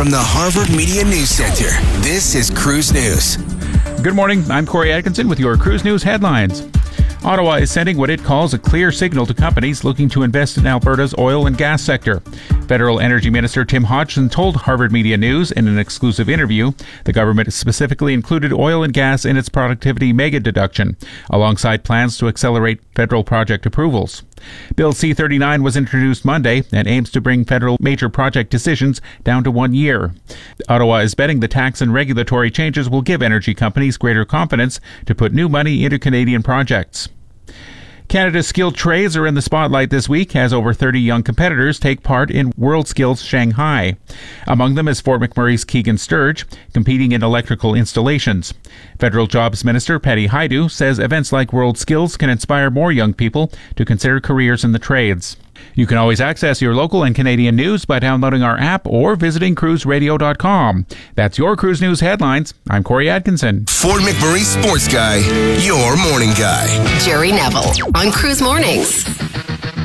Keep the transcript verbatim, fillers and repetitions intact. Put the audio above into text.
from the Harvard Media News Center, this is Cruise News. Good morning. I'm Corey Atkinson with your Cruise News headlines. Ottawa is sending what it calls a clear signal to companies looking to invest in Alberta's oil and gas sector. Federal Energy Minister Tim Hodgson told Harvard Media News in an exclusive interview the government specifically included oil and gas in its productivity mega deduction, alongside plans to accelerate federal project approvals. Bill C thirty-nine was introduced Monday and aims to bring federal major project decisions down to one year. Ottawa is betting the tax and regulatory changes will give energy companies greater confidence to put new money into Canadian projects. Canada's skilled trades are in the spotlight this week as over thirty young competitors take part in World Skills Shanghai. Among them is Fort McMurray's Keegan Sturge, competing in electrical installations. Federal Jobs Minister Patty Hajdu says events like World Skills can inspire more young people to consider careers in the trades. You can always access your local and Canadian news by downloading our app or visiting cruise radio dot com. That's your Cruise News headlines. I'm Corey Atkinson. Fort McMurray Sports Guy, your morning guy. Jerry Neville on Cruise Mornings.